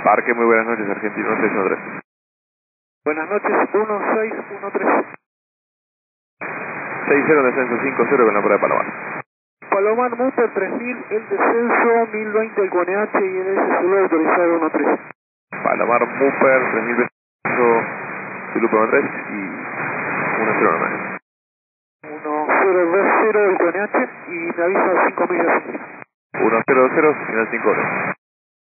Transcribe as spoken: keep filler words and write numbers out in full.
Parque, muy buenas noches, Argentino uno seis uno tres. Buenas noches, uno seis uno tres. seis cero, descenso cinco cero con la prueba de Palomar. Palomar Muper tres mil, el descenso mil veinte el K N H y el S Zulu autorizado uno tres. Palomar Muper tres mil, descenso Zulu uno tres y uno cero nueve. uno cero dos cero el K N H y me avisa cinco millas. uno cero cero, final cinco uno.